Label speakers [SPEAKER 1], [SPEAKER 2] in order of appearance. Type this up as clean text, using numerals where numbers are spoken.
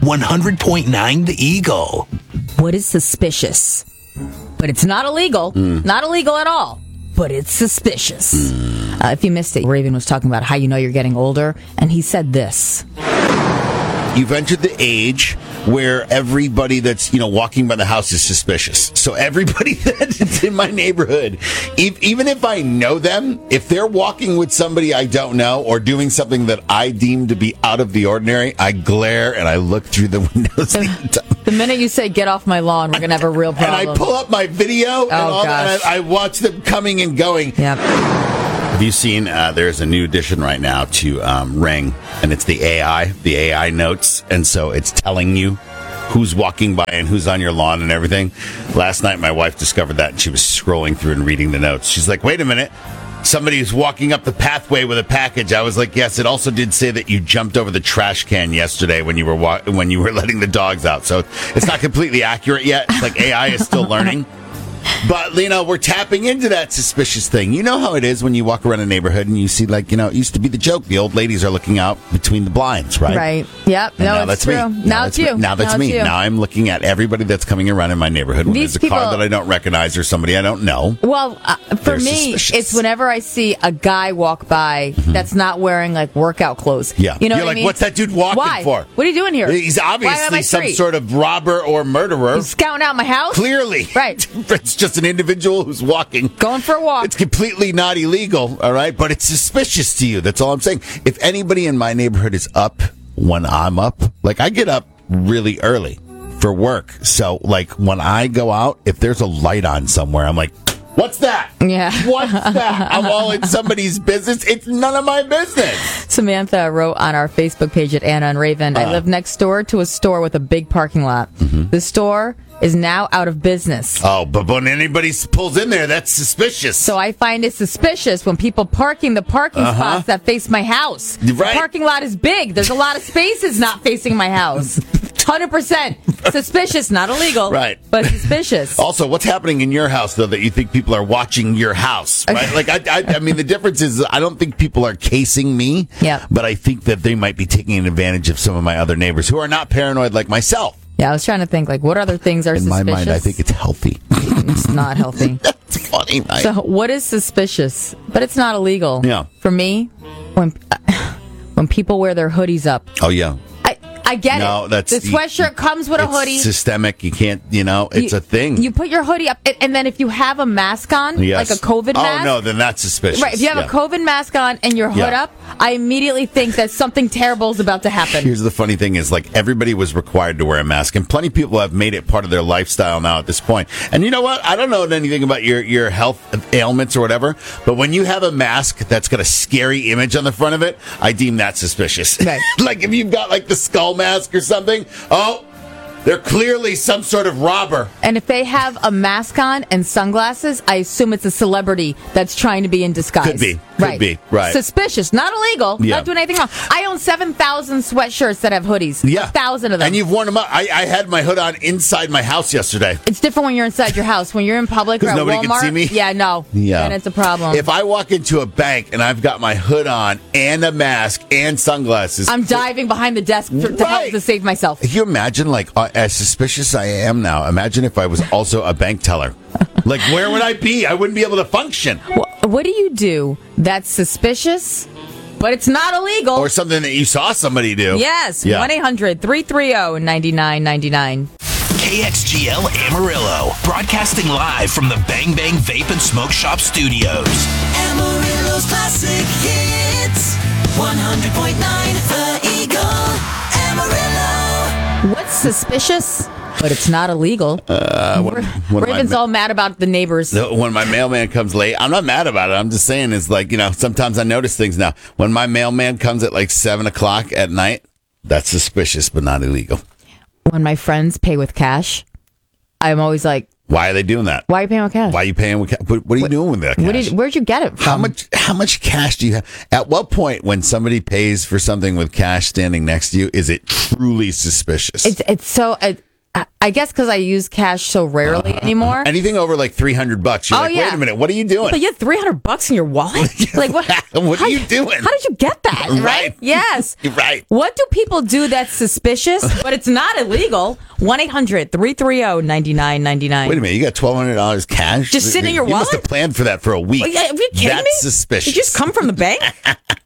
[SPEAKER 1] 100.9 The Eagle.
[SPEAKER 2] What is suspicious? But it's not illegal. Not illegal at all. But it's suspicious. If you missed it, Raven was talking about how you know you're getting older, and he said this.
[SPEAKER 3] You've entered the age where everybody that's, walking by the house is suspicious. So everybody that's in my neighborhood, even if I know them, if they're walking with somebody I don't know or doing something that I deem to be out of the ordinary, I glare and I look through the windows.
[SPEAKER 2] The minute you say, get off my lawn, we're going to have a real problem.
[SPEAKER 3] And I pull up my video and I watch them coming and going.
[SPEAKER 2] Yep.
[SPEAKER 3] Have you seen, there's a new addition right now to Ring, and it's the AI notes, and so it's telling you who's walking by and who's on your lawn and everything. Last night, my wife discovered that, and she was scrolling through and reading the notes. She's like, wait a minute, somebody's walking up the pathway with a package. I was like, yes, it also did say that you jumped over the trash can yesterday when you were letting the dogs out. So it's not completely accurate yet. It's like AI is still learning. But, we're tapping into that suspicious thing. You know how it is when you walk around a neighborhood and you see, it used to be the joke. The old ladies are looking out between the blinds, right?
[SPEAKER 2] Right. Yep.
[SPEAKER 3] And now that's
[SPEAKER 2] true.
[SPEAKER 3] me.
[SPEAKER 2] Now it's you.
[SPEAKER 3] Now that's me. Now I'm looking at everybody that's coming around in my neighborhood. When there's a car that I don't recognize or somebody I don't know.
[SPEAKER 2] Well, for me, it's whenever I see a guy walk by that's not wearing, workout clothes.
[SPEAKER 3] Yeah.
[SPEAKER 2] You know
[SPEAKER 3] You're
[SPEAKER 2] what
[SPEAKER 3] like,
[SPEAKER 2] I mean?
[SPEAKER 3] what's that dude walking for?
[SPEAKER 2] What are you doing here?
[SPEAKER 3] He's obviously some sort of robber or murderer.
[SPEAKER 2] He's scouting out my house?
[SPEAKER 3] Clearly.
[SPEAKER 2] Right.
[SPEAKER 3] It's just an individual who's walking.
[SPEAKER 2] Going for a walk.
[SPEAKER 3] It's completely not illegal, all right? But it's suspicious to you. That's all I'm saying. If anybody in my neighborhood is up when I'm up, I get up really early for work. So, when I go out, if there's a light on somewhere, I'm like, what's that?
[SPEAKER 2] Yeah.
[SPEAKER 3] What's that? I'm all in somebody's business. It's none of my business.
[SPEAKER 2] Samantha wrote on our Facebook page at Anna and Raven, I live next door to a store with a big parking lot. The store is now out of business.
[SPEAKER 3] Oh, but when anybody pulls in there, that's suspicious.
[SPEAKER 2] So I find it suspicious when people parking the parking spots that face my house.
[SPEAKER 3] Right.
[SPEAKER 2] The parking lot is big. There's a lot of spaces not facing my house. 100% suspicious, not illegal,
[SPEAKER 3] right?
[SPEAKER 2] But suspicious.
[SPEAKER 3] Also, what's happening in your house though that you think people are watching your house? Right? I mean, the difference is I don't think people are casing me.
[SPEAKER 2] Yeah.
[SPEAKER 3] But I think that they might be taking advantage of some of my other neighbors who are not paranoid like myself.
[SPEAKER 2] Yeah, I was trying to think what other things are suspicious.
[SPEAKER 3] In my mind, I think it's healthy.
[SPEAKER 2] It's not healthy.
[SPEAKER 3] That's funny, right?
[SPEAKER 2] So what is suspicious? But it's not illegal.
[SPEAKER 3] Yeah.
[SPEAKER 2] For me, when people wear their hoodies up.
[SPEAKER 3] Oh yeah.
[SPEAKER 2] I get it.
[SPEAKER 3] That's
[SPEAKER 2] the sweatshirt comes with a hoodie.
[SPEAKER 3] It's systemic. You can't, it's a thing.
[SPEAKER 2] You put your hoodie up, and then if you have a mask on, like a COVID mask.
[SPEAKER 3] Oh, no, then that's suspicious.
[SPEAKER 2] Right, if you have a COVID mask on and your hood up, I immediately think that something terrible is about to happen.
[SPEAKER 3] Here's the funny thing is, everybody was required to wear a mask, and plenty of people have made it part of their lifestyle now at this point. And you know what? I don't know anything about your health ailments or whatever, but when you have a mask that's got a scary image on the front of it, I deem that suspicious.
[SPEAKER 2] Right.
[SPEAKER 3] If you've got, the skull mask or something, they're clearly some sort of robber.
[SPEAKER 2] And if they have a mask on and sunglasses, I assume it's a celebrity that's trying to be in disguise.
[SPEAKER 3] Could be. Could be. Right.
[SPEAKER 2] Suspicious. Not illegal.
[SPEAKER 3] Yeah.
[SPEAKER 2] Not doing anything wrong. I own 7,000 sweatshirts that have hoodies.
[SPEAKER 3] Yeah.
[SPEAKER 2] 1,000 of them.
[SPEAKER 3] And you've worn them up. I had my hood on inside my house yesterday.
[SPEAKER 2] It's different when you're inside your house. When you're in public or at
[SPEAKER 3] nobody
[SPEAKER 2] Walmart.
[SPEAKER 3] can see me?
[SPEAKER 2] Yeah, no.
[SPEAKER 3] Yeah.
[SPEAKER 2] Then it's a problem.
[SPEAKER 3] If I walk into a bank and I've got my hood on and a mask and sunglasses,
[SPEAKER 2] I'm diving behind the desk to help to save myself.
[SPEAKER 3] Can you imagine, as suspicious I am now, imagine if I was also a bank teller. Where would I be? I wouldn't be able to function.
[SPEAKER 2] What do you do that's suspicious, but it's not illegal?
[SPEAKER 3] Or something that you saw somebody do.
[SPEAKER 2] Yes, 1-800-330-9999.
[SPEAKER 1] KXGL Amarillo, broadcasting live from the Bang Bang Vape and Smoke Shop Studios.
[SPEAKER 4] Amarillo's classic hits, 100.9 The Eagle, Amarillo.
[SPEAKER 2] What's suspicious? But it's not illegal.
[SPEAKER 3] When
[SPEAKER 2] Raven's all mad about the neighbors.
[SPEAKER 3] When my mailman comes late, I'm not mad about it. I'm just saying sometimes I notice things now. When my mailman comes at 7 o'clock at night, that's suspicious but not illegal.
[SPEAKER 2] When my friends pay with cash, I'm always like,
[SPEAKER 3] why are they doing that?
[SPEAKER 2] Why are you paying with cash?
[SPEAKER 3] Why are you paying with cash? What are you doing with that cash?
[SPEAKER 2] Where'd you get it from?
[SPEAKER 3] How much cash do you have? At what point when somebody pays for something with cash standing next to you, is it truly suspicious?
[SPEAKER 2] It's so... I guess because I use cash so rarely anymore.
[SPEAKER 3] Anything over like $300, you're like, wait a minute, what are you doing?
[SPEAKER 2] But you had $300 in your wallet? Like what?
[SPEAKER 3] What are you doing?
[SPEAKER 2] How did you get that? Right? Yes.
[SPEAKER 3] Right.
[SPEAKER 2] What do people do that's suspicious, but it's not illegal? 1-800-330-9999.
[SPEAKER 3] Wait a minute, you got $1,200 cash?
[SPEAKER 2] Just sitting in your
[SPEAKER 3] You
[SPEAKER 2] wallet?
[SPEAKER 3] must have planned for that for a week.
[SPEAKER 2] Are you kidding me?
[SPEAKER 3] That's suspicious.
[SPEAKER 2] Did you just come from the bank?